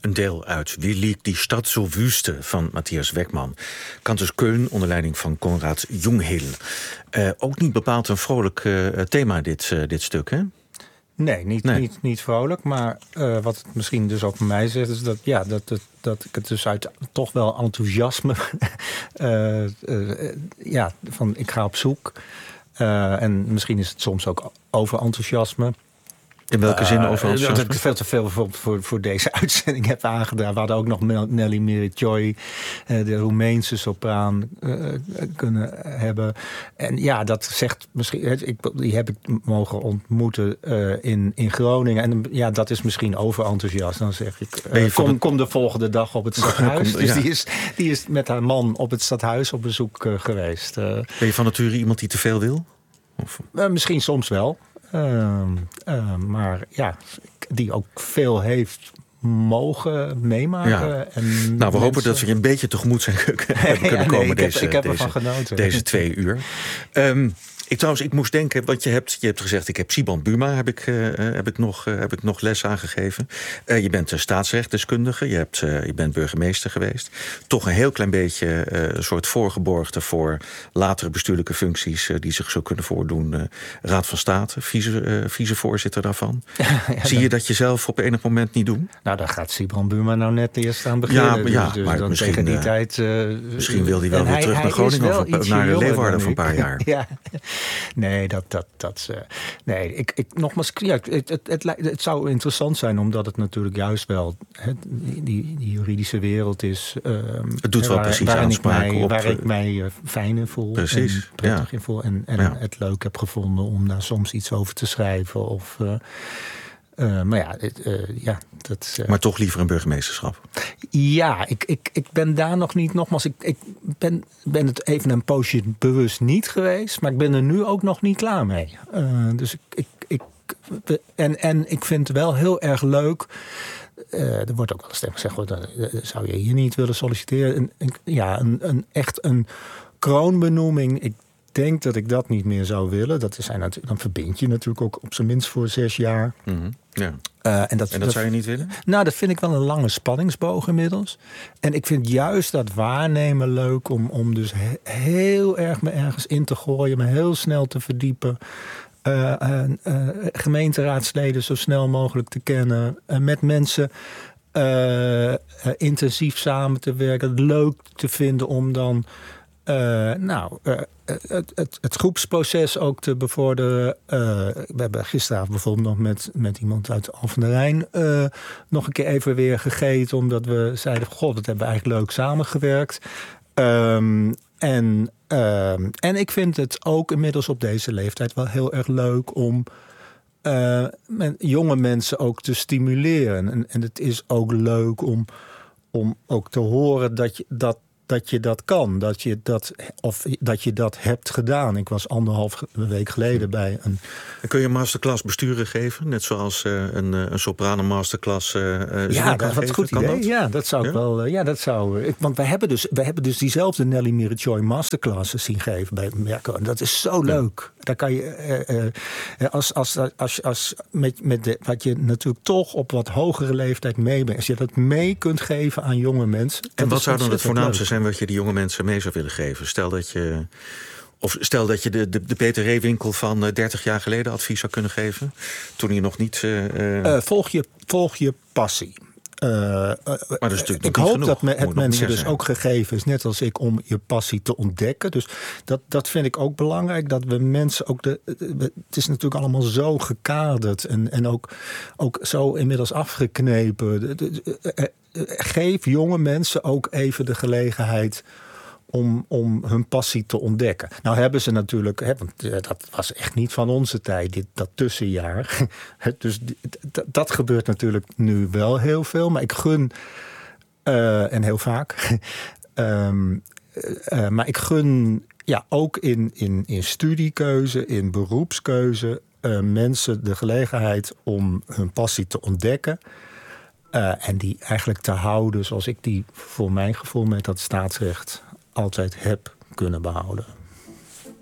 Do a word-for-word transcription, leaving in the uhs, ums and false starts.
een deel uit Wie liegt die Stadt so wüste van Matthias Wegman. Cantus Köln onder leiding van Konrad Jungheel. Uh, ook niet bepaald een vrolijk uh, thema, dit, uh, dit stuk, hè? Nee, niet, nee. Niet, niet vrolijk. Maar uh, wat het misschien dus ook voor mij zegt, is dat, ja, dat, dat, dat ik het dus uit toch wel enthousiasme. uh, uh, ja, van ik ga op zoek. Uh, en misschien is het soms ook overenthousiasme. In welke zin overenthousiasme? Uh, dat ik veel te veel bijvoorbeeld voor, voor deze uitzending heb aangedaan. We hadden ook nog Nelly Merichoi, uh, de Roemeense sopraan, uh, kunnen hebben. En ja, dat zegt misschien. Ik, die heb ik mogen ontmoeten uh, in, in Groningen. En ja, dat is misschien overenthousiast. Dan zeg ik, uh, kom, het... kom de volgende dag op het stadhuis. Dus ja. die, is, die is met haar man op het stadhuis op bezoek uh, geweest. Uh, ben je van nature iemand die te veel wil? Of? Uh, misschien soms wel. Uh, uh, maar ja, die ook veel heeft mogen meemaken. Ja. En nou, we mensen... hopen dat we je een beetje tegemoet zijn hebben kunnen ja, nee, komen ik deze, heb, ik heb deze, ervan genoten. deze twee uur. Um, ik trouwens, ik moest denken, want je hebt, je hebt gezegd, ik heb Siban Buma, heb ik, uh, heb ik, nog, uh, heb ik nog les aangegeven. Uh, je bent een staatsrechtdeskundige, je, hebt, uh, je bent burgemeester geweest. Toch een heel klein beetje uh, een soort voorgeborgde voor latere bestuurlijke functies uh, die zich zo kunnen voordoen. Uh, Raad van State, vice, uh, vicevoorzitter daarvan. Ja, ja, Zie je dat jezelf op enig moment niet doen? Nou, daar gaat Siban Buma nou net eerst aan beginnen. Ja, ja dus, dus maar dan misschien, tegen die uh, tijd... Uh, misschien wil hij wel weer hij, terug hij naar Groningen of naar Leeuwarden voor een paar jaar. Ja. Nee, dat... dat, dat uh, nee, ik, ik nogmaals... Ja, het, het, het, het zou interessant zijn, omdat het natuurlijk juist wel... Het, die, die juridische wereld is... Uh, het doet wel waar, precies waar aanspraak ik mij, op... Waar ik mij uh, fijn in voel. Precies, en prettig ja. in voel. En, en ja. het leuk heb gevonden om daar soms iets over te schrijven. Of... Uh, Uh, maar ja, het, uh, ja dat... Uh... Maar toch liever een burgemeesterschap? Ja, ik, ik, ik ben daar nog niet... Nogmaals, ik, ik ben, ben het even een poosje bewust niet geweest. Maar ik ben er nu ook nog niet klaar mee. Uh, dus ik... ik, ik en, en ik vind het wel heel erg leuk... Uh, er wordt ook wel eens tegen gezegd... Uh, zou je hier niet willen solliciteren? Een, een, ja, een, een, echt een kroonbenoeming... Ik denk dat ik dat niet meer zou willen. Dat is, dan verbind je natuurlijk ook op zijn minst voor zes jaar. Mm-hmm. Ja. Uh, en dat, en dat zou je niet willen? Nou, dat vind ik wel een lange spanningsboog inmiddels. En ik vind juist dat waarnemen leuk... om, om dus he- heel erg me ergens in te gooien... me heel snel te verdiepen... Uh, uh, uh, gemeenteraadsleden zo snel mogelijk te kennen... Uh, met mensen... Uh, uh, intensief samen te werken. Leuk te vinden om dan... Uh, nou, uh, het, het, het groepsproces ook te bevorderen. Uh, we hebben gisteravond bijvoorbeeld nog met, met iemand uit Al van der Rijn... Uh, nog een keer even weer gegeten. Omdat we zeiden, god, dat hebben we eigenlijk leuk samengewerkt. Um, en, uh, en ik vind het ook inmiddels op deze leeftijd wel heel erg leuk... om uh, men, jonge mensen ook te stimuleren. En, en het is ook leuk om, om ook te horen dat je dat... dat je dat kan, dat je dat, of dat je dat hebt gedaan. Ik was anderhalf week geleden bij een... Kun je een masterclass besturen geven? Net zoals uh, een, een sopranen masterclass uh, ja, dat is een goed idee. Dat? Ja, dat zou ik ja? wel... Uh, ja, dat zou... Ik, want wij hebben, dus, wij hebben dus diezelfde Nelly Merichoi masterclasses zien geven bij Merco. Dat is zo leuk. Ja. Daar kan je... Uh, uh, als, als, als, als met, met de, wat je natuurlijk toch op wat hogere leeftijd meebrengt. Als je dat mee kunt geven aan jonge mensen... En wat zou dan het voornaamste leuk zijn wat je die jonge mensen mee zou willen geven? Stel dat je... Of stel dat je de, de, de Peter Reewinkel van dertig jaar geleden advies zou kunnen geven. Toen hij nog niet... Uh, uh... Uh, volg, je, volg je passie. Uh, maar dat is natuurlijk ik hoop genoeg. dat me, het mensen dus zijn. ook gegeven is, net als ik, om je passie te ontdekken. Dus dat, dat vind ik ook belangrijk. Dat we mensen ook de. Het is natuurlijk allemaal zo gekaderd en, en ook, ook zo inmiddels afgeknepen. De, de, de, geef jonge mensen ook even de gelegenheid om, om hun passie te ontdekken. Nou hebben ze natuurlijk, hè, want dat was echt niet van onze tijd, dit, dat tussenjaar. Dus dat, dat gebeurt natuurlijk nu wel heel veel. Maar ik gun, uh, en heel vaak, um, uh, maar ik gun ja, ook in, in, in studiekeuze, in beroepskeuze, uh, mensen de gelegenheid om hun passie te ontdekken. Uh, en die eigenlijk te houden zoals ik die voor mijn gevoel met dat staatsrecht altijd heb kunnen behouden.